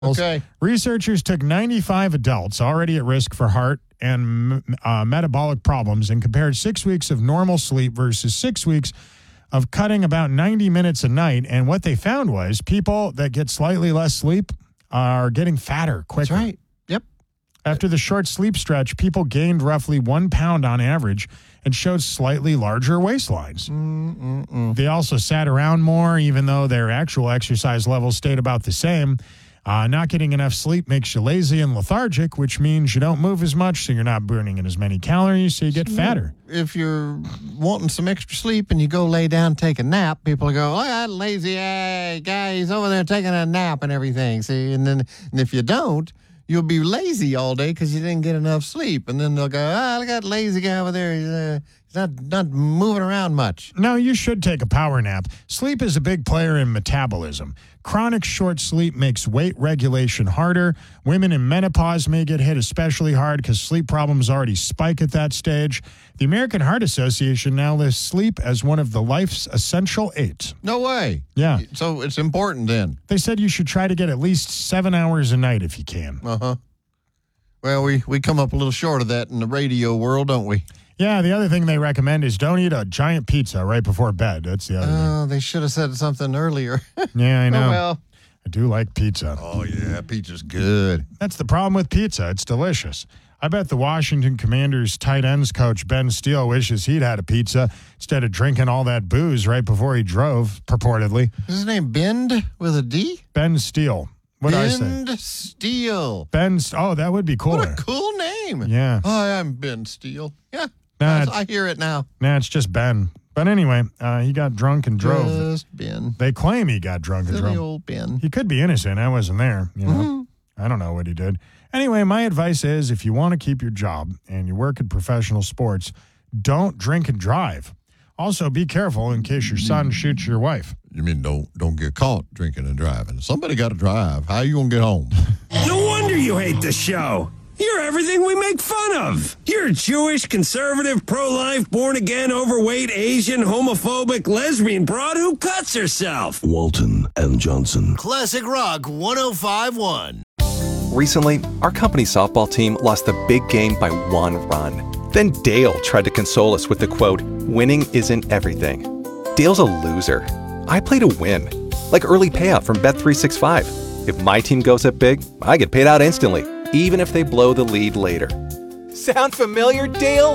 Okay. Researchers took 95 adults already at risk for heart and metabolic problems and compared 6 weeks of normal sleep versus 6 weeks of cutting about 90 minutes a night. And what they found was people that get slightly less sleep are getting fatter quicker. That's right. Yep. After the short sleep stretch, people gained roughly 1 pound on average and showed slightly larger waistlines. They also sat around more, even though their actual exercise levels stayed about the same. Not getting enough sleep makes you lazy and lethargic, which means you don't move as much, so you're not burning in as many calories, so you get fatter. If you're wanting some extra sleep and you go lay down and take a nap, people go, "Oh, that lazy guy, he's over there taking a nap and everything." See, and if you don't, you'll be lazy all day because you didn't get enough sleep. And then they'll go, look at that lazy guy over there. He's not moving around much. No, you should take a power nap. Sleep is a big player in metabolism. Chronic short sleep makes weight regulation harder. Women in menopause may get hit especially hard because sleep problems already spike at that stage. The American Heart Association now lists sleep as one of the life's essential 8. No way. Yeah. So it's important then. They said you should try to get at least 7 hours a night if you can. Uh-huh. Well, we come up a little short of that in the radio world, don't we? Yeah, the other thing they recommend is don't eat a giant pizza right before bed. That's the other thing. Oh, they should have said something earlier. Yeah, I know. Oh, well. I do like pizza. Oh, yeah, pizza's good. That's the problem with pizza. It's delicious. I bet the Washington Commanders tight ends coach Ben Steele wishes he'd had a pizza instead of drinking all that booze right before he drove, purportedly. Is his name Bend with a D? Ben Steele. What did I say? Ben Steele. Oh, that would be cooler. What a cool name. Yeah. Hi, I'm Ben Steele. Yeah. Nah, I hear it now. Nah, it's just Ben. But anyway, he got drunk and drove. Just Ben. They claim he got drunk and Silly drove. old Ben. He could be innocent. I wasn't there. You know, Mm-hmm. I don't know what he did. Anyway, my advice is if you want to keep your job and you work in professional sports, don't drink and drive. Also, be careful in case your son shoots your wife. You mean don't get caught drinking and driving? Somebody got to drive. How you gonna get home? No wonder you hate the show. You're everything we make fun of. You're a Jewish, conservative, pro-life, born-again, overweight, Asian, homophobic, lesbian broad who cuts herself. Walton and Johnson. Classic Rock 105.1. Recently, our company softball team lost the big game by 1 run. Then Dale tried to console us with the quote, "Winning isn't everything." Dale's a loser. I play to win. Like early payout from Bet365. If my team goes up big, I get paid out instantly, even if they blow the lead later. Sound familiar, Dale?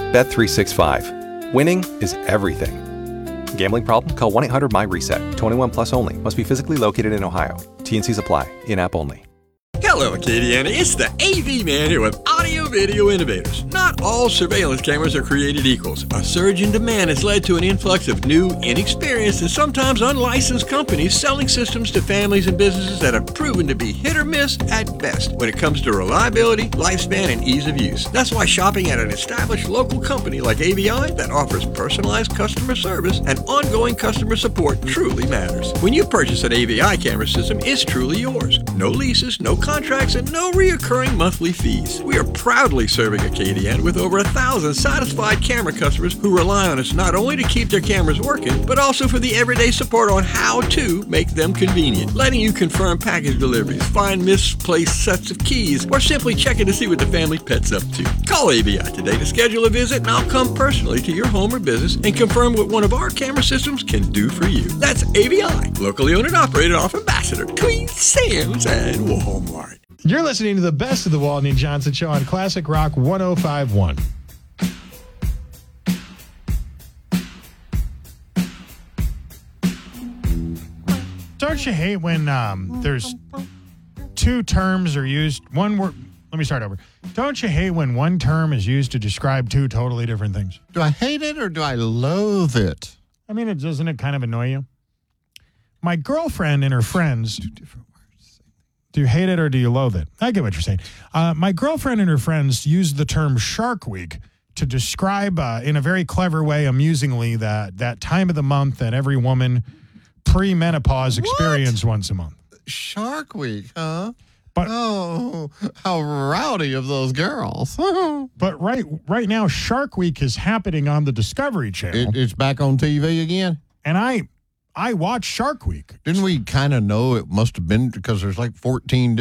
Bet365. Winning is everything. Gambling problem? Call 1-800-MY-RESET. 21 plus only. Must be physically located in Ohio. T&Cs apply. In-app only. Hello, Acadiana. It's the AV Man here with Audio Video Innovators. Not all surveillance cameras are created equals. A surge in demand has led to an influx of new, inexperienced, and sometimes unlicensed companies selling systems to families and businesses that have proven to be hit or miss at best when it comes to reliability, lifespan, and ease of use. That's why shopping at an established local company like AVI that offers personalized customer service and ongoing customer support truly matters. When you purchase an AVI camera system, it's truly yours. No leases, no contracts, and no reoccurring monthly fees. We are proudly serving Acadiana with over 1,000 satisfied camera customers who rely on us not only to keep their cameras working, but also for the everyday support on how to make them convenient, letting you confirm package deliveries, find misplaced sets of keys, or simply checking to see what the family pet's up to. Call AVI today to schedule a visit, and I'll come personally to your home or business and confirm what one of our camera systems can do for you. That's AVI, locally owned and operated off Ambassador, Queen Sam's, and Walmart. You're listening to the best of the Walton and Johnson Show on Classic Rock 105.1. Don't you hate when there's two terms are used? One word. Let me start over. Don't you hate when one term is used to describe two totally different things? Do I hate it or do I loathe it? I mean, doesn't it kind of annoy you? My girlfriend and her friends. Two different words. Do you hate it or do you loathe it? I get what you're saying. My girlfriend and her friends use the term Shark Week to describe, in a very clever way, amusingly, that time of the month that every woman pre-menopause experience once a month. Shark Week, huh? But oh, how rowdy of those girls. But right now, Shark Week is happening on the Discovery Channel. It's back on TV again? And I watch Shark Week. Didn't we kind of know it must have been because there's like 14